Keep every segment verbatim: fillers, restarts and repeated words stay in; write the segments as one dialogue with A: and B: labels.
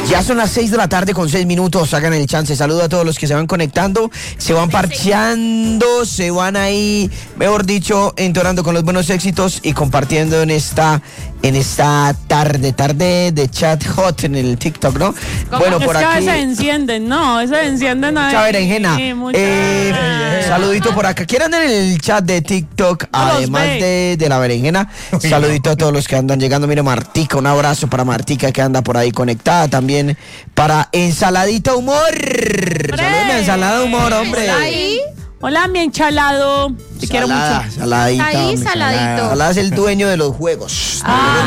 A: Ya son las seis de la tarde con seis minutos, hagan el chance. Saludo a todos los que se van conectando, se van parcheando, se van ahí, mejor dicho, entonando con los buenos éxitos y compartiendo en esta en esta tarde, tarde de chat hot en el TikTok, ¿no?
B: Bueno, por aquí. Se encienden, no, se encienden ahí.
A: Mucha berenjena. Sí, mucha... Eh, saludito por acá. ¿Quieren en el chat de TikTok, no además de, de la berenjena? Saludito a todos los que andan llegando. Mire, Martica, un abrazo para Martica que anda por ahí conectada. También para Ensaladita Humor. Saludos, Ensalada Humor, hombre.
B: Ahí. Hola, mi enchalado. Te
A: Salada,
B: quiero mucho.
A: Saladita.
C: Ahí, saladito.
A: Salada es el dueño de los juegos.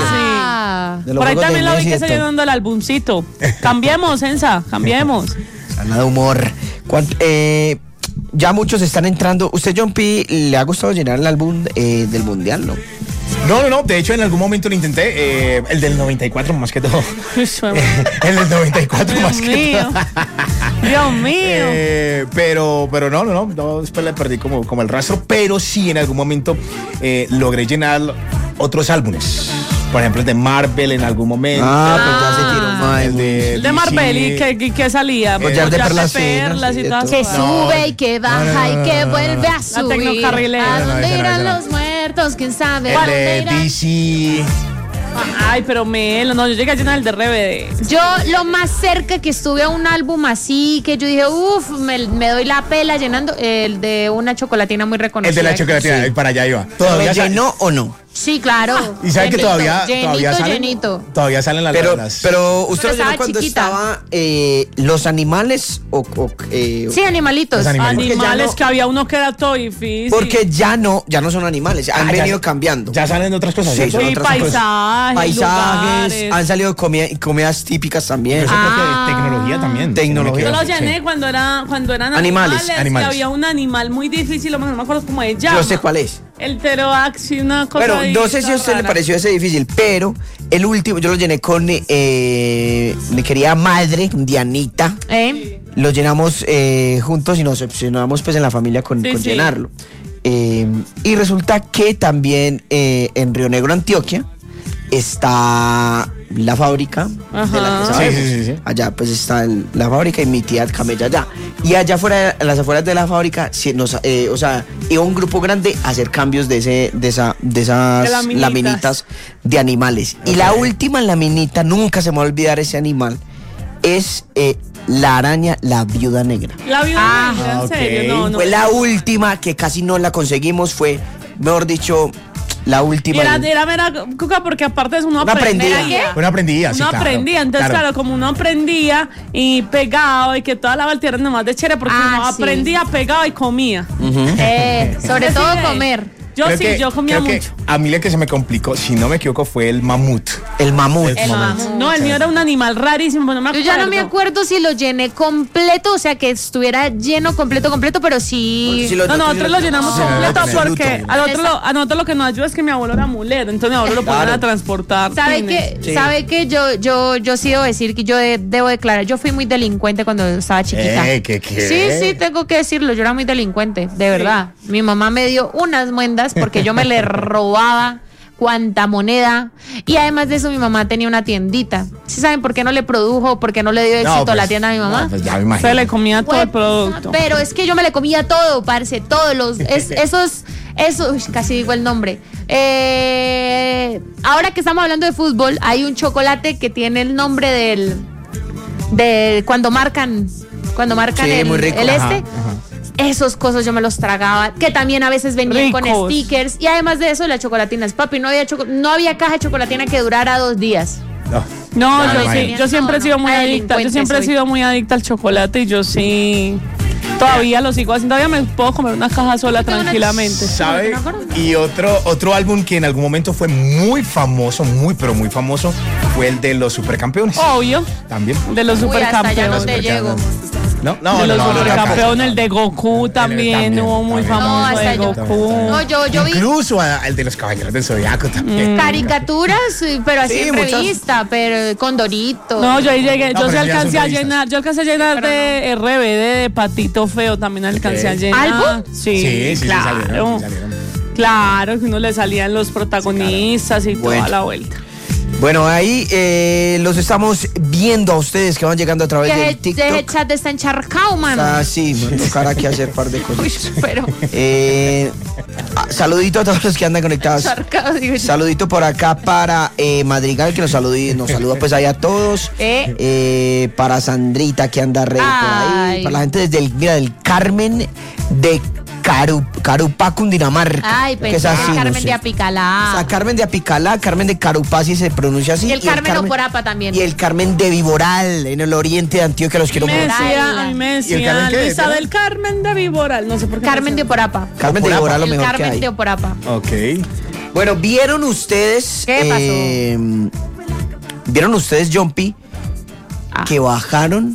B: Ah, sí. De los Por ahí también lo vi que está llenando el albumcito. Cambiemos, Ensa, cambiemos.
A: Salada Humor. Eh, ya muchos están entrando. ¿Usted, John P., le ha gustado llenar el álbum eh, del Mundial, no?
D: No, no, no, de hecho en algún momento lo intenté, eh, el del noventa y cuatro más que todo. El del noventa y cuatro
B: Dios
D: más
B: mío.
D: que todo.
B: Dios mío.
D: Eh, pero, pero no, no, no, no, después le perdí como, como el rastro, pero sí en algún momento eh, logré llenar otros álbumes. Por ejemplo, el de Marvel en algún momento.
A: Ah, pues ya se tiró más.
D: El de,
B: el de Marvel, ¿y qué, qué salía?
A: Pues ya de perlas,
B: perlas y todo.
C: Que sube y que baja
D: no, no, no,
C: y que
D: no,
C: vuelve
D: no, no.
C: a subir.
B: La tecnocarrilera.
C: ¿A
D: No, no,
C: dónde
D: esa no,
C: irán
D: esa no.
C: los muertos? ¿Quién sabe?
D: El de D C.
B: Ay, pero Melo, no, yo llegué a llenar el de R B D.
C: Yo lo más cerca que estuve a un álbum así, que yo dije, uff, me, me doy la pela llenando, el de una chocolatina muy reconocida.
D: El de la chocolatina, sí. Para allá iba.
A: ¿Todavía llenó o no?
C: Sí, claro.
D: Y sabe que todavía,
C: llenito,
D: todavía salen,
C: llenito.
D: todavía salen las
A: Pero,
D: las...
A: pero usted
C: Pero
A: lo llenó
C: estaba
A: cuando
C: chiquita.
A: estaba eh, los animales o, o eh,
C: Sí, animalitos.
D: Los animalitos.
B: Animales
A: no-
B: que había uno que era todo difícil.
A: porque ya no, ya no son animales, han
D: Ah, ya-
A: venido cambiando.
D: Ya salen de otras cosas.
A: Sí,
D: ¿cierto?
A: son
B: Sí,
A: otras cosas.
B: paisajes,
A: Paisajes,
B: lugares.
A: han salido comi- comidas típicas también.
D: Yo creo
C: Ah.
D: que tecnología también.
A: Tecnología.
B: Yo
D: Si no
B: lo
D: me equivoco,
B: llené
D: sí.
B: cuando, era, cuando eran
A: Animales,
B: animales,
D: animales.
B: que había un animal muy difícil, no me acuerdo cómo se llama.
A: Yo sé cuál es.
B: El pteroaxi, una cosa
A: Bueno,
B: ahí
A: no sé si a usted le
B: rara.
A: pareció ese difícil, pero el último yo lo llené con eh, mi querida madre, Dianita.
C: ¿Eh?
A: Lo llenamos eh, juntos y nos obsesionamos pues en la familia con,
B: Sí,
A: con
B: sí.
A: llenarlo. Eh, y resulta que también eh, en Río Negro, Antioquia, está la fábrica de la
B: Ajá.
A: que sabemos.
D: Sí, sí, sí, sí.
A: Allá pues está el- la fábrica y mi tía camella allá. Y allá afuera, en las afueras de la fábrica, sí, nos, eh, o sea, iba un grupo grande a hacer cambios de ese, de esa, de esas
B: De laminitas.
A: laminitas de animales. Y la última laminita, nunca se me va a olvidar ese animal, es eh, la araña, la viuda negra.
B: La viuda
C: Ah,
B: negra, en
D: ok.
B: serio, no, no.
A: Fue la última que casi no la conseguimos, fue, mejor dicho, la última.
B: Era, era mera cuca porque aparte de eso uno
A: Una aprendida.
B: aprendía.
D: Bueno, aprendía, sí,
B: Uno
D: claro,
B: aprendía, entonces
D: claro.
B: claro. como uno aprendía y pegaba y que toda la baltera nomás de chere porque
C: Ah,
B: uno
C: sí.
B: aprendía, pegaba y comía.
C: Eh, sobre
B: Sí,
C: todo
B: sí.
C: comer.
B: Yo
D: Creo
B: sí,
D: que-
B: yo comía
D: creo que
B: mucho.
D: a mí lo que se me complicó, si no me equivoco, fue el mamut.
A: El mamut.
B: El mamut. No, el mío era un animal rarísimo, no me
C: Yo
B: acuerdo.
C: ya no me acuerdo si lo llené completo, o sea, que estuviera lleno, completo, completo, pero sí.
A: Sí, lo-
B: No, nosotros lo llenamos
D: Sí,
B: completo
D: absoluto.
B: porque a nosotros, lo, a nosotros lo que nos ayuda es que mi abuelo era mulero, entonces mi abuelo lo ponían
A: Claro.
B: a transportar.
C: ¿Sabe
B: tines.
C: que,
A: Sí.
C: ¿Sabe que yo, yo, yo sí debo decir que yo de- debo declarar, yo fui muy delincuente cuando estaba chiquita?
D: Eh, ¿qué, qué?
C: Sí, sí, tengo que decirlo, yo era muy delincuente, de verdad. Mi mamá me dio unas muendas porque yo me le robaba cuanta moneda. Y además de eso, mi mamá tenía una tiendita. ¿Sí saben por qué no le produjo, por qué no le dio éxito
D: No,
C: a
D: pues,
C: la tienda a mi mamá?
D: no, pues ya me imagino.
B: Se le comía todo el
C: Pues,
B: producto.
C: Pero es que yo me le comía todo, parce, todos los, es- esos, esos, uy, casi digo el nombre. Eh, ahora que estamos hablando de fútbol, hay un chocolate que tiene el nombre del, de cuando marcan, cuando marcan
A: Sí,
C: el,
A: muy rico.
C: el
D: Ajá,
C: este.
D: ajá.
C: Esos cosas yo me los tragaba, que también a veces venían con
B: Ricos.
C: stickers. Y además de eso, las chocolatinas. Papi, no había, choco- no había caja de chocolatina que durara dos días.
D: No.
B: No,
D: Ya,
B: yo
D: me
B: sí,
D: imagino.
B: yo siempre he
C: No,
B: sido
C: no,
B: muy
C: una
B: adicta, yo
C: delincuente
B: siempre he
C: soy.
B: sido muy adicta al chocolate y yo sí, todavía lo sigo haciendo, todavía me puedo comer una caja sola
C: tengo una-
B: tranquilamente.
D: ¿Sabe?
C: ¿No te acuerdas?
D: Y otro, otro álbum que en algún momento fue muy famoso, muy, pero muy famoso, fue el de los Supercampeones.
B: Obvio,
D: También.
B: de los
C: Uy, hasta allá no
B: supercampeones.
C: te llego.
D: No, no,
B: De
D: no,
B: los
D: no, no, no,
B: supercampeones,
D: no,
B: el de Goku también,
D: también,
B: hubo muy
D: también.
C: No,
B: famoso
C: hasta
B: de
C: yo-
B: Goku.
C: No, yo, yo vi
D: Incluso a- el de los Caballeros del Zodiaco también.
C: caricaturas, eh, pero así
A: Sí,
C: en
A: muchas.
C: revista, pero con Dorito.
B: No, yo ahí llegué,
D: No,
B: yo
D: pero
B: sí
D: ya son
B: alcancé a
D: revistas.
B: llenar, yo alcancé a llenar de R B D, de Patito Feo, también alcancé a
D: Ok.
B: llenar.
C: ¿Álbum?
B: Sí,
D: Sí, sí, sí,
B: claro.
D: salieron, sí salieron.
B: Claro, que uno le salían los protagonistas y
A: Bueno.
B: toda la vuelta.
A: Bueno, ahí eh, los estamos viendo a ustedes que van llegando a través del TikTok.
C: El chat está encharcado, mano.
A: Ah, sí, me tocará aquí hacer un par de cosas.
C: Uy, pero...
A: Eh, saludito a todos los que andan conectados.
C: Encharcado, digo yo.
A: Saludito por acá para eh, Madrigal, que nos, saludi, nos saluda pues ahí a todos.
C: Eh.
A: Eh, para Sandrita, que anda rey por ahí.
C: Ay.
A: Para la gente desde el, mira, del Carmen de Caru, Carupá, Cundinamarca.
C: Ay,
A: que es
C: pensé
A: así,
C: que
A: no
C: Carmen
A: sé.
C: de Apicalá.
A: O sea, Carmen de Apicalá, Carmen de Carupá, si se pronuncia así.
C: Y el Carmen Oporapa también.
A: Y el Carmen de Viboral, en el oriente de Antioquia, los quiero
B: Me
A: mucho.
B: decía, a mí me
D: ¿Y el Carmen
B: decía
D: qué?
B: Luisa del Carmen de Viboral, no sé por qué.
C: Carmen de Oporapa.
A: Carmen de Viboral, lo
C: El
A: mejor que
C: Carmen
A: hay.
C: de Oporapa.
D: Ok.
A: Bueno, ¿vieron ustedes?
C: ¿Qué pasó?
A: eh, ¿Vieron ustedes, Jumpy,
C: Ah.
A: que bajaron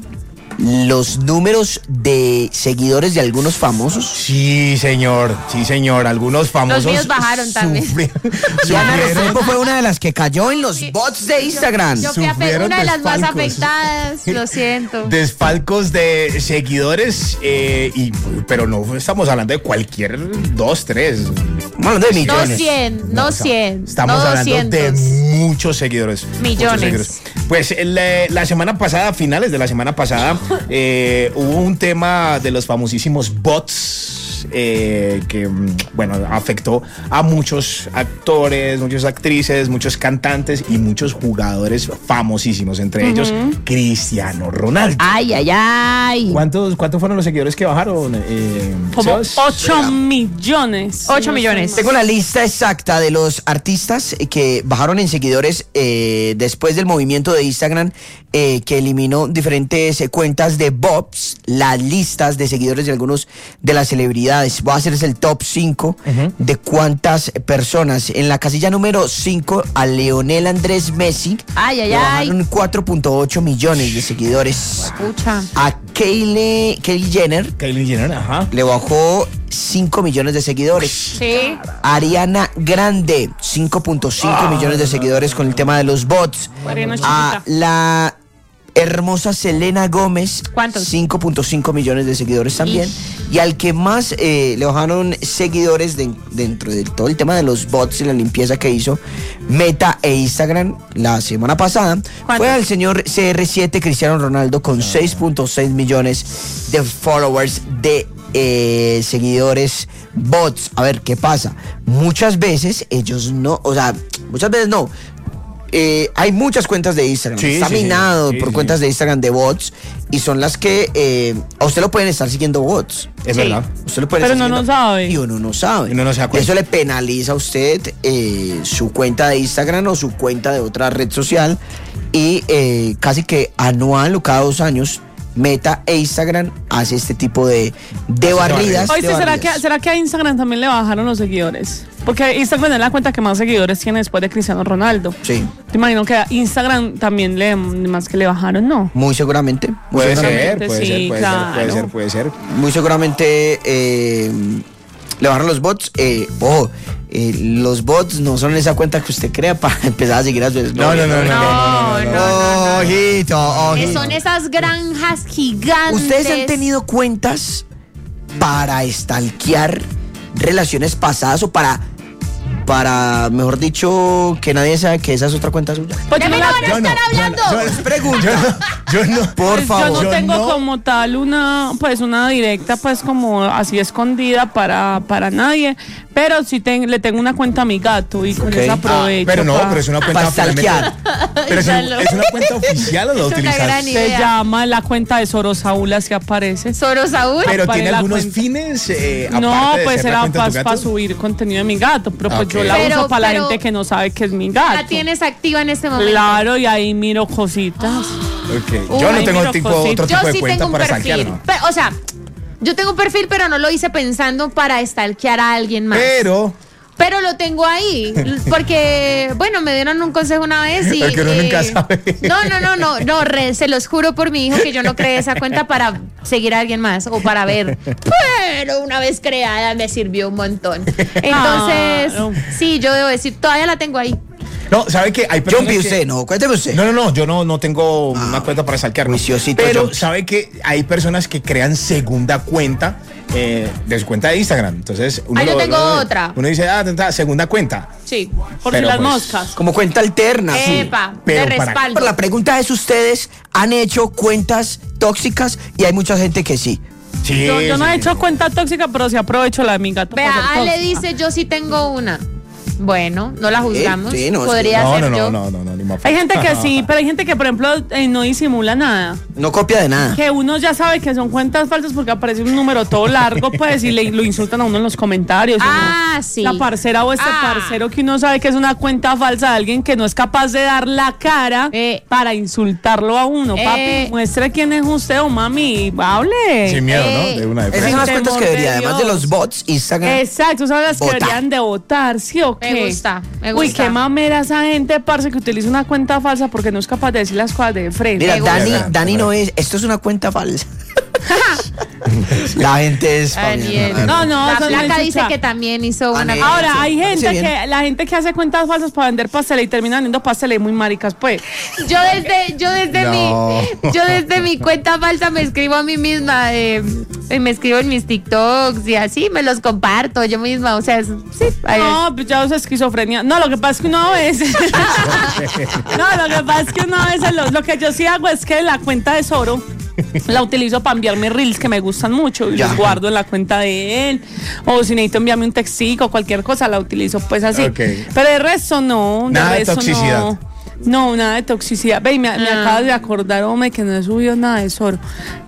A: los números de seguidores de algunos famosos?
D: Sí, señor. Sí, señor. Algunos famosos.
C: Los míos bajaron también.
D: sufri-
A: Diana
D: sufrieron-
A: Restrepo fue una de las que cayó en los bots de Instagram.
C: Yo fui a pe-
D: Sufrieron
C: una de las más
D: desfalcos.
C: afectadas, lo siento.
D: Desfalcos de seguidores, eh, y, pero no estamos hablando de cualquier dos, tres.
A: Bueno, de
C: No
A: millones.
C: cien, no
D: está-
C: cien,
D: Estamos
C: no
D: hablando de
C: doscientos.
D: muchos seguidores. muchos
C: Millones.
D: seguidores. Pues el, eh, la semana pasada, a finales de la semana pasada, eh, hubo un tema de los famosísimos bots eh, que, mm, bueno, afectó a muchos actores, muchas actrices, muchos cantantes y muchos jugadores famosísimos, entre ellos Cristiano Ronaldo.
C: Ay, ay, ay.
D: ¿Cuántos, ¿Cuántos fueron los seguidores que bajaron? Eh,
B: Como
D: Sebas?
B: ocho millones.
C: Ocho millones.
A: Tengo la lista exacta de los artistas que bajaron en seguidores eh, después del movimiento de Instagram eh, que eliminó diferentes eh, cuentas de bots, las listas de seguidores de algunos de las celebridades. Voy a hacerles el top cinco de cuántas personas. En la casilla número cinco a Leonel Andrés Messi
C: Ay, ay,
A: le
C: ay.
A: bajaron cuatro punto ocho millones de seguidores.
C: Pucha.
A: A Kylie, Kylie Jenner
D: Kylie Jenner, ajá.
A: le bajó cinco millones de seguidores.
C: Sí.
A: Ariana Grande, cinco punto cinco millones de seguidores con el tema de los bots.
B: Ariana
A: A
B: chiquita.
A: la hermosa Selena Gómez,
C: ¿Cuántos?
A: cinco punto cinco millones de seguidores también. Y al que más eh, le bajaron seguidores de- dentro de todo el tema de los bots y la limpieza que hizo Meta e Instagram la semana pasada,
C: ¿Cuántos?
A: fue al señor C R siete Cristiano Ronaldo con seis punto seis millones de followers de eh, seguidores bots. A ver, ¿qué pasa? Muchas veces ellos no, o sea, muchas veces no. Eh, hay muchas cuentas de Instagram.
D: Sí,
A: Está
D: sí, sí.
A: minado
D: Sí,
A: por
D: sí.
A: cuentas de Instagram de bots y son las que eh, a usted lo pueden estar siguiendo bots.
D: Es
C: Sí.
D: verdad.
A: Usted lo puede
B: Pero
A: estar
B: uno no
A: siguiendo
B: sabe.
A: Y uno no sabe.
D: Y uno no se da
A: Y
D: cuenta.
A: eso le penaliza a usted eh, su cuenta de Instagram o su cuenta de otra red social. Y eh, casi que anual o cada dos años, Meta e Instagram hace este tipo de, de barridas.
B: Oíste,
A: de
B: ¿será
A: barridas.
B: que, ¿será que a Instagram también le bajaron los seguidores? Porque Instagram es la cuenta que más seguidores tiene después de Cristiano Ronaldo.
A: Sí,
B: Te imagino que a Instagram también le más que le bajaron, ¿no?
A: muy seguramente. Muy
D: Puede
A: seguramente.
D: ser, puede
B: sí,
D: ser, puede ser, puede
B: claro.
D: ser, puede ser.
A: Muy seguramente eh, le bajaron los bots. Eh, ojo, eh, los bots no son esa cuenta que usted crea para empezar a seguir a su
D: No, no, no, no, no, no,
C: No,
D: no, no.
C: no.
A: Ojito,
C: Que
A: ojito.
C: son esas granjas gigantes.
A: ¿Ustedes han tenido cuentas para stalkear relaciones pasadas o para, para, mejor dicho, que nadie sabe que esa es otra cuenta suya?
B: Pues
C: ¿De
B: yo
C: mí
B: no
C: no
B: la-
C: van a
D: Yo no,
C: estar
D: yo no,
C: hablando?
D: yo no,
A: Pregunta.
D: Yo no, yo no.
A: Por
B: Pues
A: favor.
B: yo no
D: Yo
B: tengo
D: no.
B: como tal una, pues una directa, pues como así escondida para, para nadie, pero sí ten- le tengo una cuenta a mi gato y con
A: Ok.
B: eso
A: Ah,
B: aprovecho.
D: Pero no,
B: pa-
D: pero es una cuenta
A: Para stalkear.
D: Pero es,
C: Ya lo-
D: es una cuenta oficial o la
C: Es una
D: utilizas.
C: gran
B: Se
C: idea.
B: llama la cuenta de Soro Saúl, así aparece.
C: Soro Saúl.
D: Pero
B: Para
D: tiene
B: la
D: algunos
B: cuenta.
D: fines. Eh,
B: No,
D: aparte de
B: pues
D: ser la
B: era
D: cuenta de tu
B: para
D: gato.
B: subir contenido de mi gato, pero pues
D: Ok.
B: yo la
C: Pero-
B: uso para la
C: pero-
B: gente que no sabe que es mi gato.
C: La tienes activa en este momento.
B: Claro, y ahí miro cositas.
D: Ok.
C: Uy,
D: Yo no tengo
B: mira,
D: tipo,
B: cosita.
D: otro
C: Yo
D: tipo de
C: sí
D: cuenta
C: tengo un
D: para
C: perfil.
D: stalkear, ¿no?
C: Pe- o sea, yo tengo un perfil, pero no lo hice pensando para stalkear a alguien más.
D: Pero.
C: Pero lo tengo ahí, porque, bueno, me dieron un consejo una vez y...
D: Porque uno
C: eh,
D: nunca sabe.
C: No, no, no, no, no, re- se los juro por mi hijo que yo no creé esa cuenta para seguir a alguien más o para ver. Pero una vez creada me sirvió un montón. Entonces,
B: Claro.
C: sí, yo debo decir, todavía la tengo ahí.
D: No, ¿sabe qué? Hay personas
A: Jumpy,
D: que-
A: usted, no, cuénteme usted.
D: No, no, no, yo no, no tengo
A: Ah,
D: una cuenta para saltear. ¿no?
A: juiciosito,
D: Pero
A: Jumpy.
D: sabe que hay personas que crean segunda cuenta eh, de su cuenta de Instagram. Entonces, uno
C: Ah, yo
D: lo-
C: tengo
D: lo-
C: otra.
D: Uno dice, ah, tenta- segunda cuenta.
C: Sí.
B: Por
D: Pero
B: si las
D: pues-
B: moscas.
A: Como cuenta alterna. sí.
C: Epa,
D: pero
C: de
D: para-
C: respaldo.
A: Pero la pregunta es, ¿ustedes han hecho cuentas tóxicas? Y hay mucha gente que sí.
D: Sí,
B: Yo, yo no
D: sí,
B: he
D: sí.
B: hecho cuenta tóxica, pero sí aprovecho la de mi gato. para
C: Vea,
B: ser
C: Ale
B: tóxica.
C: dice, yo sí tengo una. Bueno, no la juzgamos.
A: sí, no, es que-
C: Podría
D: No,
C: ser
D: no, no,
C: yo.
D: no, no, no, ni más
B: Hay
D: falta.
B: gente que sí, pero hay gente que, por ejemplo, eh, no disimula nada.
A: No copia de nada.
B: Que uno ya sabe que son cuentas falsas porque aparece un número todo largo, pues, y le, lo insultan a uno en los comentarios.
C: Ah,
B: uno-
C: sí.
B: La parcera o este
C: Ah.
B: parcero que uno sabe que es una cuenta falsa de alguien que no es capaz de dar la cara
C: Eh.
B: para insultarlo a uno.
C: Eh.
B: Papi, muestre quién es usted o mami, hable.
D: Sin miedo,
C: Eh,
D: ¿no? De una de
A: Esas
D: frente.
A: son las
B: temor
A: cuentas que
B: de
A: debería, además de
B: Dios.
A: los bots, Instagram.
B: Exacto, son las que
A: Votar.
B: deberían de votar, ¿sí o qué?
C: Me gusta, me
B: Uy,
C: gusta.
B: qué mamera esa gente, parce, que utiliza una cuenta falsa porque no es capaz de decir las cosas de frente.
A: Mira,
C: Me gusta.
A: Dani,
D: Verdad,
A: Dani no
D: verdad.
A: es, esto es una cuenta falsa. La gente es
C: Daniel.
A: familiar.
B: No, no,
C: La
B: eso no es
C: placa dice
B: chucha.
C: que también hizo una.
A: Daniel.
B: Ahora,
A: Eso,
B: hay
A: parece
B: gente
A: bien.
B: que, la gente que hace cuentas falsas para vender pasteles y termina vendiendo pasteles muy maricas, pues.
C: Yo desde, yo desde
D: No.
C: mi, yo desde mi cuenta falsa me escribo a mí misma, eh, eh, me escribo en mis TikToks y así me los comparto yo misma, o sea, es- sí. ahí es.
B: No, pues ya es esquizofrenia. No, lo que pasa es que uno a veces. No, lo que pasa es que uno a veces lo, lo que yo sí hago es que la cuenta de Soro la utilizo para enviarme reels que me gustan mucho y
A: Ya.
B: los guardo en la cuenta de él. O si necesito enviarme un textico o cualquier cosa, la utilizo pues así.
D: Ok.
B: Pero el resto no.
D: Nada de
B: resto
D: toxicidad.
B: No. No, nada de toxicidad. Ve, y me, me
C: Ah.
B: acabas de acordar, hombre, que no he subido nada de Soro.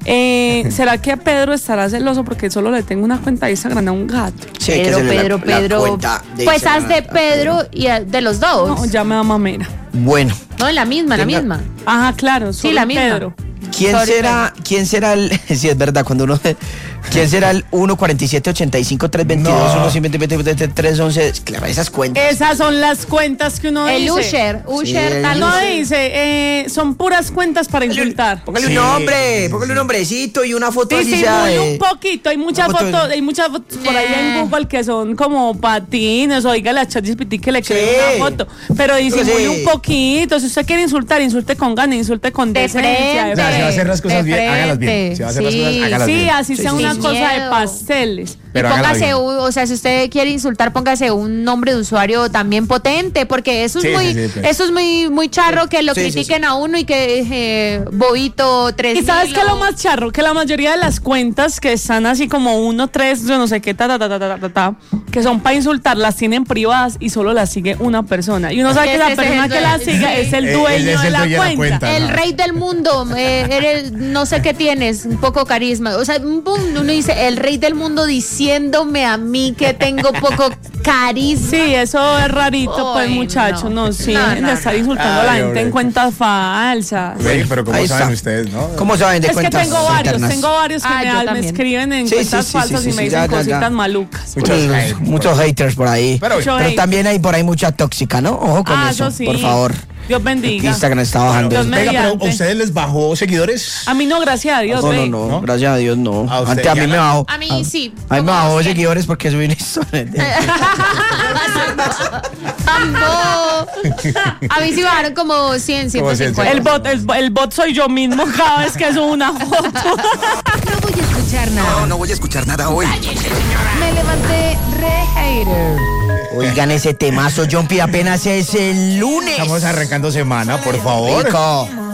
B: Eh, ¿Será que Pedro estará celoso porque solo le tengo una cuenta de Instagram a un gato?
A: Sí, hay que
C: Pedro,
A: hacerle la-
C: Pedro,
A: la
C: Pedro.
A: cuenta de
C: Pues
A: Instagram
C: haz de
A: a-
C: Pedro y a- de los dos.
B: No, ya me da mamera.
A: Bueno,
C: No, en la misma, en la
A: Tenga-
C: misma.
B: Ajá, claro.
C: Sí,
B: solo
C: la
B: el
C: misma.
B: Pedro.
A: ¿quién
C: Sorry,
A: será, quién será el, sí es verdad, cuando uno, quién será el uno cuarenta y siete ochenta y cinco tres veintidós
D: No.
A: uno cincuenta y siete tres once? Claro, esas cuentas.
B: Esas son las cuentas que uno
C: El
B: dice.
C: Usher, Usher
A: el
C: tal.
B: No
A: Usher.
B: dice, eh, son puras cuentas para insultar.
A: Póngale
D: Sí.
A: un nombre, póngale un nombrecito y una foto
B: Sí,
A: así
B: sí,
A: sea
B: muy
A: de-
B: un poquito. Hay muchas
A: una foto de-
B: fotos, hay muchas fotos por ahí en
C: Eh.
B: Google que son como patines o dígale a ChatGPT que le
A: Sí.
B: cree una foto. Pero dice
A: Sí.
B: muy un poquito. Si usted quiere insultar, insulte con ganas, insulte con
C: De
B: decencia.
C: frente.
D: O sea, si va a hacer las cosas
C: De
D: bien, hágalas bien.
C: frente.
D: Si va a hacer las cosas,
C: Sí.
D: hágalas
B: Sí,
D: bien.
B: así sea
C: sí,
B: una
C: sin
B: cosa de
C: miedo.
B: pasteles.
D: Pero
C: y
D: hágala
C: póngase
D: bien.
C: un, o sea, si usted quiere insultar, póngase un nombre de usuario también potente, porque eso es
D: Sí,
C: muy,
D: sí, sí, pues.
C: eso es muy, muy charro que lo
A: Sí, sí,
C: critiquen a uno y que eh, bobito tres.
B: ¿Y sabes qué es lo más charro? Que la mayoría de las cuentas que están así como uno, tres, yo no sé qué, ta, ta, ta, ta, ta, ta, ta, que son para insultar, las tienen privadas y solo las sigue una persona. Y uno sabe que
C: Ese
B: la
C: es
B: persona
C: el
B: que la
C: dueño,
B: sigue
C: sí.
B: es el
D: Eh,
B: dueño
D: él es
B: de
D: el
B: la
D: dueño de la
B: cuenta.
D: cuenta.
C: El
D: Ajá.
C: rey del mundo, eh, eres, no sé qué tienes, un poco carisma. O sea, un pum, uno dice, el rey del mundo diciéndome a mí que tengo poco carisma.
B: Sí, eso es rarito, pues,
C: Ay,
B: muchacho. No,
C: no.
B: sí,
C: No,
B: de
C: no,
B: estar
C: no.
B: insultando a la
D: Ay,
B: gente
D: hombre.
B: en cuentas falsas.
D: Oye, pero ¿cómo
A: Ahí
D: saben
A: está.
D: ustedes, no?
A: ¿Cómo saben de
B: Es que
A: cuentas
B: tengo varios,
A: internas?
B: tengo varios que
C: Ah,
B: me,
C: yo
B: me
C: también.
B: escriben en
A: Sí,
B: cuentas
A: sí, sí,
B: falsas
A: sí,
B: y
A: sí,
B: me
A: sí,
B: dicen
A: ya, ya,
B: cositas
A: ya.
B: malucas.
D: Muchos
A: Muchos,
D: haters,
A: muchos haters por ahí.
D: Pero-
B: Mucho
A: Pero
B: hate.
A: también hay por ahí mucha tóxica, ¿no? Ojo con
B: Ah,
A: eso,
B: eso sí.
A: por favor.
B: Dios bendiga.
A: Instagram está bajando.
B: Dios
A: eso.
B: me-
D: Venga, pero ¿a
B: mediante.
D: ustedes les bajó seguidores?
B: A mí no, gracias a Dios.
A: No, no,
B: ve.
A: no,
D: ¿No?
A: gracias a Dios no.
D: A usted
A: Antes a
D: ya
A: mí me
D: la-
A: bajó.
C: A mí sí.
A: A mí me
C: Como
A: bajó
C: cien.
A: seguidores porque subí una historia.
C: Tambo. A mí sí bajaron como cien, ciento cincuenta.
B: El bot, el, el bot soy yo mismo cada vez que subo una foto.
E: No voy a escuchar nada.
F: No voy a escuchar nada hoy.
E: Me levanté re hater.
A: Oigan ese temazo, Jumpy, apenas es el lunes.
D: Estamos arrancando semana, por favor.
A: Rico.